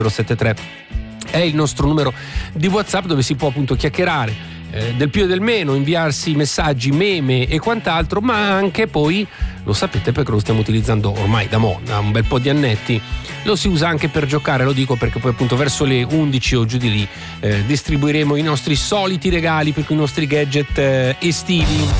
073 è il nostro numero di WhatsApp, dove si può appunto chiacchierare del più e del meno, inviarsi messaggi, meme e quant'altro, ma anche poi, lo sapete perché lo stiamo utilizzando ormai da un bel po' di annetti, lo si usa anche per giocare. Lo dico perché poi appunto verso le 11 o giù di lì distribuiremo i nostri soliti regali, per cui i nostri gadget estivi.